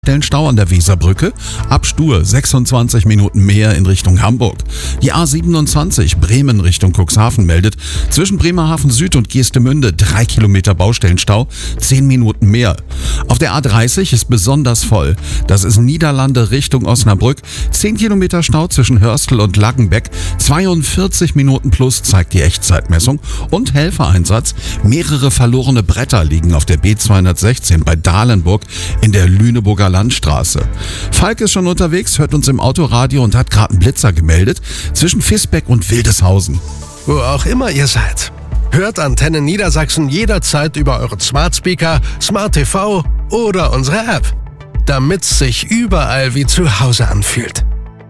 Stau an der Weserbrücke, ab Stur 26 Minuten mehr in Richtung Hamburg. Die A27 Bremen Richtung Cuxhaven meldet, zwischen Bremerhaven Süd und Geestemünde 3 Kilometer Baustellenstau, 10 Minuten mehr. Auf der A30 ist besonders voll. Das ist Niederlande Richtung Osnabrück, 10 Kilometer Stau zwischen Hörstel und Laggenbeck, 42 Minuten plus zeigt die Echtzeitmessung und Helfereinsatz. Mehrere verlorene Bretter liegen auf der B216 bei Dahlenburg in der Lüneburger Landstraße. Falk ist schon unterwegs, hört uns im Autoradio und hat gerade einen Blitzer gemeldet zwischen Visbeck und Wildeshausen. Wo auch immer ihr seid. Hört Antenne Niedersachsen jederzeit über eure Smart Speaker, Smart TV oder unsere App, damit's sich überall wie zu Hause anfühlt.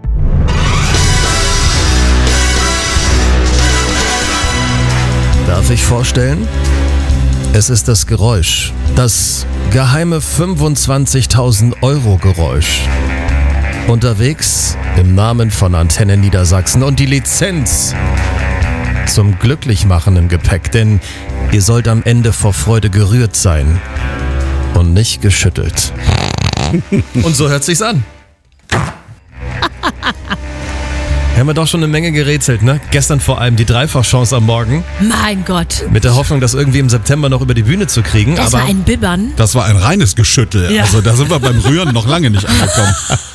Darf ich vorstellen? Es ist das Geräusch. Das geheime 25.000 Euro Geräusch. Unterwegs im Namen von Antenne Niedersachsen und die Lizenz zum Glücklichmachen im Gepäck. Denn ihr sollt am Ende vor Freude gerührt sein und nicht geschüttelt. Und so hört sich's an. Haben wir doch schon eine Menge gerätselt, ne? Gestern vor allem die Dreifachchance am Morgen. Mein Gott. Mit der Hoffnung, das irgendwie im September noch über die Bühne zu kriegen. Das war ein Bibbern. Das war ein reines Geschüttel. Ja. Also da sind wir beim Rühren noch lange nicht angekommen.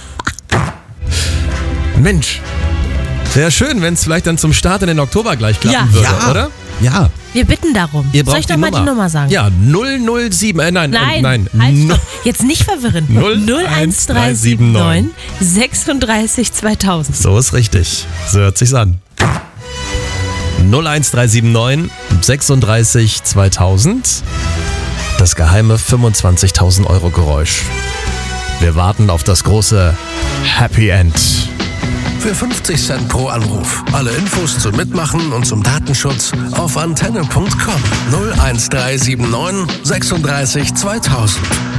Mensch, wäre schön, wenn es vielleicht dann zum Start in den Oktober gleich klappen würde, Ja. oder? Ja. Wir bitten darum. Ihr braucht Soll ich noch mal die Nummer sagen? Ja, 007, nein. Nein. Halt, stopp. Jetzt nicht verwirren. 01379 36 2000. So ist richtig. So hört sich's an. 01379 36 2000. Das geheime 25.000 Euro Geräusch. Wir warten auf das große Happy End. Für 50 Cent pro Anruf. Alle Infos zum Mitmachen und zum Datenschutz auf antenne.com 01379 36 2000.